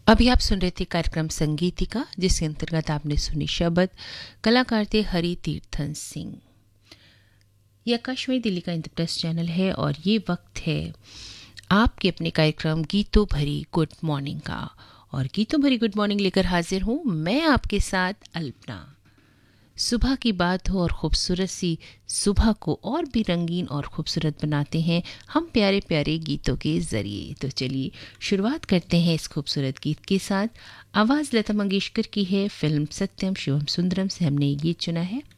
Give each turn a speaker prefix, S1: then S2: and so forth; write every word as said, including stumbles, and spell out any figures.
S1: अभी आप सुन रहे थे कार्यक्रम संगीतिका, जिसके अंतर्गत आपने सुनी शब्द, कलाकार थे हरि तीर्थन सिंह। ये आकाशवाणी दिल्ली का इंद्रप्रस्थ चैनल है और ये वक्त है आपके अपने कार्यक्रम गीतों भरी गुड मॉर्निंग का। और गीतों भरी गुड मॉर्निंग लेकर हाजिर हूँ मैं आपके साथ अल्पना। सुबह की बात हो और खूबसूरत सी सुबह को और भी रंगीन और खूबसूरत बनाते हैं हम प्यारे प्यारे गीतों के ज़रिए। तो चलिए शुरुआत करते हैं इस खूबसूरत गीत के साथ। आवाज़ लता मंगेशकर की है, फिल्म सत्यम शिवम सुंदरम से हमने ये गीत चुना है।